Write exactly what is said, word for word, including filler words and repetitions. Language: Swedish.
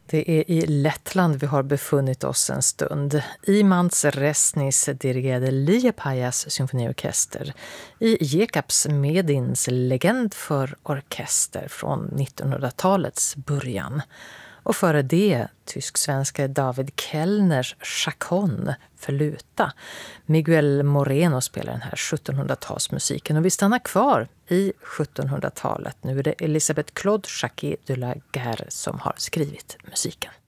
Det är i Lettland vi har befunnit oss en stund. Imants Resnis dirigerade Liepājas symfoniorkester i Jekabs Medins legend för orkester från nittonhundratalets början. Och före det tysk-svenska David Kellners Chacon för luta. Miguel Moreno spelar den här sjuttonhundratalsmusiken och vi stannar kvar i sjuttonhundratalet. Nu är det Elisabeth Claude Jacquet de la Guerre som har skrivit musiken.